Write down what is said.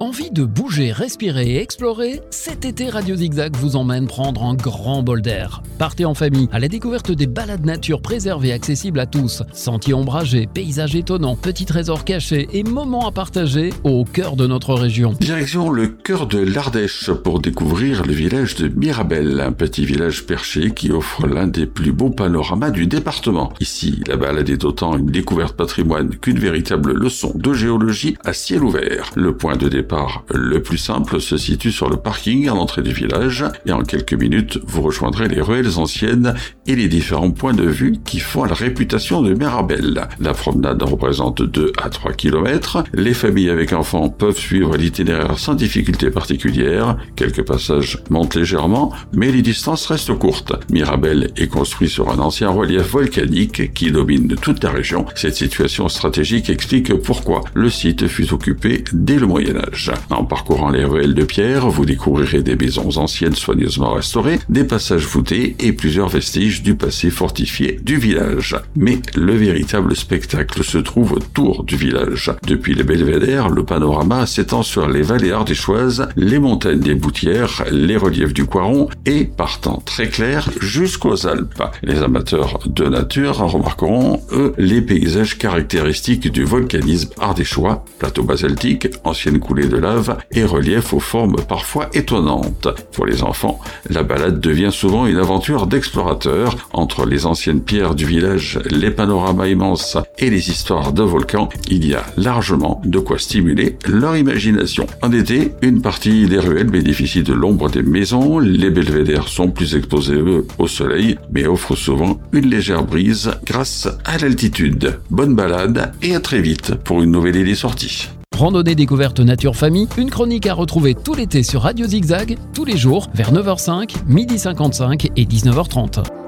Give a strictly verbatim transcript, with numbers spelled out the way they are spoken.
Envie de bouger, respirer et explorer? Cet été, Radio Zigzag vous emmène prendre un grand bol d'air. Partez en famille à la découverte des balades nature préservées accessibles à tous. Sentiers ombragés, paysages étonnants, petits trésors cachés et moments à partager au cœur de notre région. Direction le cœur de l'Ardèche pour découvrir le village de Mirabel, un petit village perché qui offre l'un des plus beaux panoramas du département. Ici, la balade est autant une découverte patrimoine qu'une véritable leçon de géologie à ciel ouvert. Le point de départ le plus simple se situe sur le parking à l'entrée du village et en quelques minutes, vous rejoindrez les ruelles anciennes et les différents points de vue qui font la réputation de Mirabel. La promenade représente deux à trois kilomètres. Les familles avec enfants peuvent suivre l'itinéraire sans difficulté particulière. Quelques passages montent légèrement, mais les distances restent courtes. Mirabel est construit sur un ancien relief volcanique qui domine toute la région. Cette situation stratégique explique pourquoi le site fut occupé dès le Moyen-Âge. En parcourant les ruelles de pierre, vous découvrirez des maisons anciennes soigneusement restaurées, des passages voûtés et plusieurs vestiges du passé fortifié du village. Mais le véritable spectacle se trouve autour du village. Depuis le belvédère, le panorama s'étend sur les vallées ardéchoises, les montagnes des Boutières, les reliefs du Coiron et, partant très clair, jusqu'aux Alpes. Les amateurs de nature remarqueront, eux, les paysages caractéristiques du volcanisme ardéchois, plateau basaltique, ancienne coulée de lave et relief aux formes parfois étonnantes. Pour les enfants, la balade devient souvent une aventure d'explorateur. Entre les anciennes pierres du village, les panoramas immenses et les histoires de volcans, il y a largement de quoi stimuler leur imagination. En été, une partie des ruelles bénéficie de l'ombre des maisons, les belvédères sont plus exposés eux au soleil, mais offrent souvent une légère brise grâce à l'altitude. Bonne balade et à très vite pour une nouvelle idée sortie. Randonnée découverte nature famille, une chronique à retrouver tout l'été sur Radio Zigzag, tous les jours vers neuf heures cinq, midi cinquante-cinq et dix-neuf heures trente.